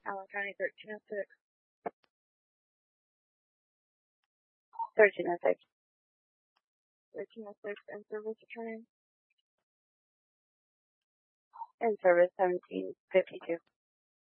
Allen County 1306. 1306. 1306 in service attorney. In service 1752.